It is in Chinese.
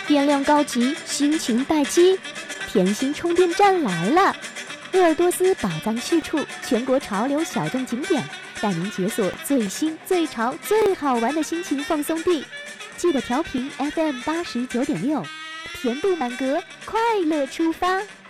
电量高级，心情待机，甜心充电站来了！鄂尔多斯宝藏去处，全国潮流小众景点，带您解锁最新、最潮、最好玩的心情放松地。记得调频 FM 89.6，甜度满格，快乐出发。